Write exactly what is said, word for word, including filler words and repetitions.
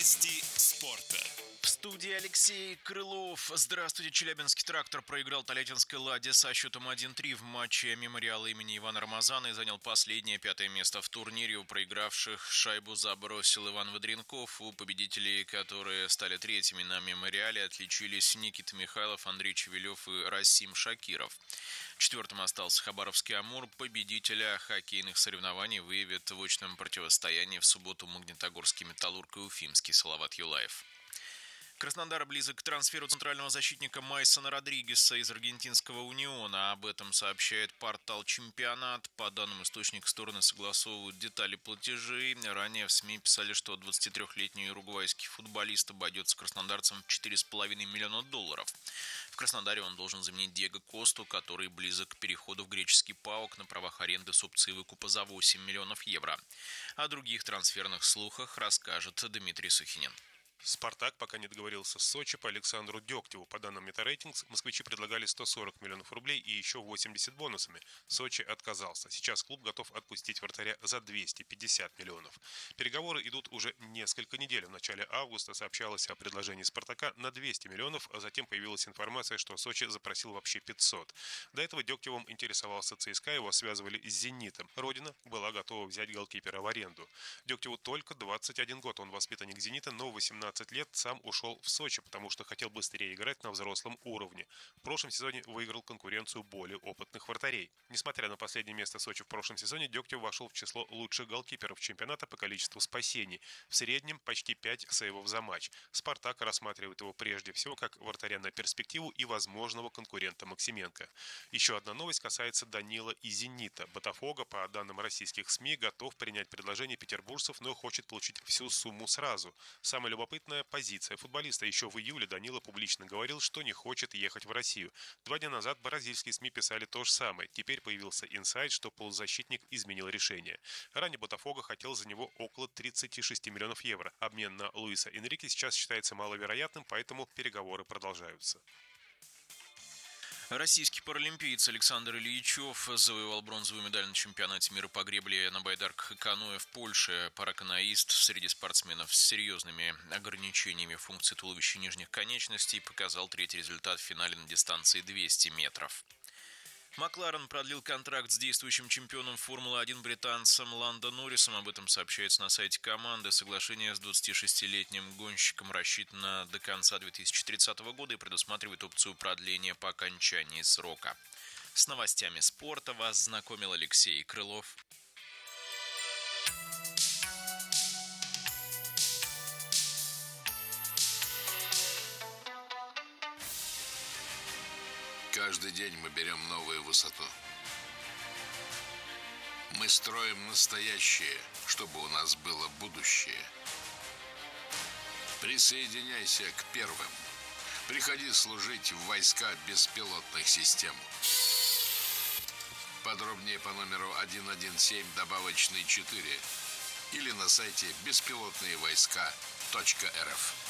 Новости спорта. В студии Алексей Крылов. Здравствуйте. Челябинский «Трактор» проиграл Тольяттинской «Ладе» со счетом один-три в матче мемориала имени Ивана Рамазана и занял последнее, пятое место в турнире. У проигравших шайбу забросил Иван Выдренков. У победителей, которые стали третьими на мемориале, отличились Никита Михайлов, Андрей Чевелев и Расим Шакиров. Четвертым остался хабаровский «Амур». Победителя хоккейных соревнований выявят в очном противостоянии в субботу Магнитогорский «Металлург» и уфимский Салават Юлаев. Краснодар близок к трансферу центрального защитника Майсона Родригеса из аргентинского «Униона». Об этом сообщает портал «Чемпионат». По данным источника, стороны согласовывают детали платежей. Ранее в СМИ писали, что двадцатитрёхлетний уругвайский футболист обойдется краснодарцам в четыре с половиной миллиона долларов. В Краснодаре он должен заменить Диего Косту, который близок к переходу в греческий ПАОК на правах аренды с опцией выкупа за восемь миллионов евро. О других трансферных слухах расскажет Дмитрий Сухинин. «Спартак» пока не договорился с Сочи по Александру Дегтеву. По данным Метарейтингс, москвичи предлагали сто сорок миллионов рублей и еще восемьдесят бонусами. Сочи отказался. Сейчас клуб готов отпустить вратаря за двести пятьдесят миллионов. Переговоры идут уже несколько недель. В начале августа сообщалось о предложении «Спартака» на двести миллионов, а затем появилась информация, что Сочи запросил вообще пятьсот. До этого Дегтевым интересовался ЦСКА, его связывали с «Зенитом». Родина была готова взять голкипера в аренду. Дегтеву только двадцать один год, он воспитанник «Зенита», но в восемнадцать лет сам ушел в Сочи, потому что хотел быстрее играть на взрослом уровне. В прошлом сезоне выиграл конкуренцию более опытных вратарей. Несмотря на последнее место Сочи в прошлом сезоне, Дегтев вошел в число лучших голкиперов чемпионата по количеству спасений. В среднем почти пять сейвов за матч. «Спартак» рассматривает его прежде всего как вратаря на перспективу и возможного конкурента Максименко. Еще одна новость касается Данила и «Зенита». «Ботафого», по данным российских СМИ, готов принять предложение петербуржцев, но хочет получить всю сумму сразу. Самое любопытное — позиция футболиста. Еще в июле Данила публично говорил, что не хочет ехать в Россию. Два дня назад бразильские СМИ писали то же самое. Теперь появился инсайд, что полузащитник изменил решение. Ранее Ботафого хотел за него около тридцати шести миллионов евро. Обмен на Луиса Энрике сейчас считается маловероятным, поэтому переговоры продолжаются. Российский паралимпиец Александр Ильичев завоевал бронзовую медаль на чемпионате мира по гребле на байдарках и каноэ в Польше. Параканоист среди спортсменов с серьезными ограничениями функций туловища и нижних конечностей показал третий результат в финале на дистанции двести метров. Макларен продлил контракт с действующим чемпионом Формулы один британцем Ландо Норрисом. Об этом сообщается на сайте команды. Соглашение с двадцатишестилетним гонщиком рассчитано до конца две тысячи тридцатого года и предусматривает опцию продления по окончании срока. С новостями спорта вас знакомил Алексей Крылов. Каждый день мы берем новую высоту. Мы строим настоящее, чтобы у нас было будущее. Присоединяйся к первым. Приходи служить в войска беспилотных систем. Подробнее по номеру один один семь добавочный четыре или на сайте беспилотные войска точка эр эф.